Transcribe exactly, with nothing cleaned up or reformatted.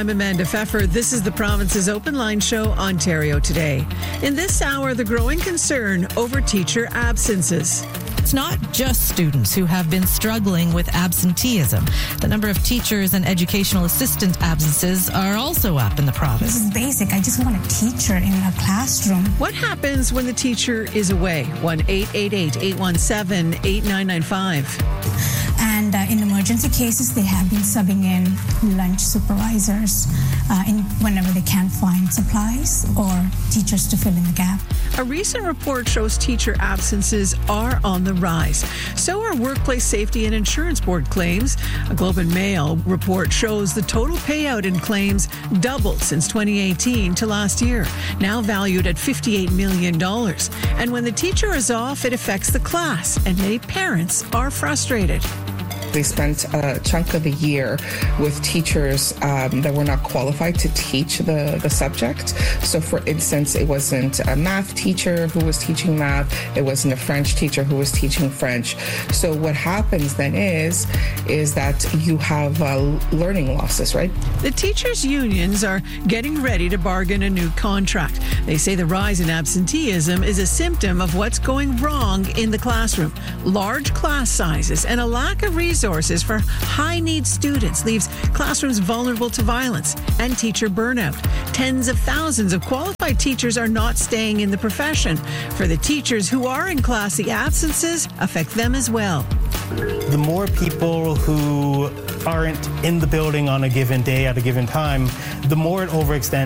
I'm Amanda Pfeffer. This is the province's Open Line Show, Ontario Today. In this hour, the growing concern over teacher absences. It's not just students who have been struggling with absenteeism. The number of teachers and educational assistant absences are also up in the province. This is basic. I just want a teacher in a classroom. What happens when the teacher is away? one eight eight eight, eight one seven, eight nine nine five. And uh, in emergency cases, they have been subbing in lunch supervisors uh, in whenever they can't find supplies or teachers to fill in the gap. A recent report shows teacher absences are on the rise. So are Workplace Safety and Insurance Board claims. A Globe and Mail report shows the total payout in claims doubled since twenty eighteen to last year, now valued at fifty-eight million dollars. And when the teacher is off, it affects the class, and many parents are frustrated. They spent a chunk of the year with teachers um, that were not qualified to teach the, the subject. So, for instance, it wasn't a math teacher who was teaching math. It wasn't a French teacher who was teaching French. So what happens then is, is that you have uh, learning losses, right? The teachers' unions are getting ready to bargain a new contract. They say the rise in absenteeism is a symptom of what's going wrong in the classroom. Large class sizes and a lack of resources Resources for high-need students leaves classrooms vulnerable to violence and teacher burnout. Tens of thousands of qualified teachers are not staying in the profession. For the teachers who are in class, the absences affect them as well. The more people who aren't in the building on a given day at a given time, the more it overextends